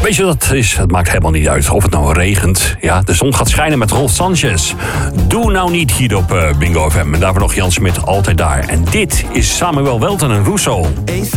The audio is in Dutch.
Weet je, het maakt helemaal niet uit of het nou regent. Ja, de zon gaat schijnen met Rolf Sanchez. Doe nou niet hier op Bingo FM. En daarvoor nog Jan Smit, altijd daar. En dit is Samuel Welten en Russo.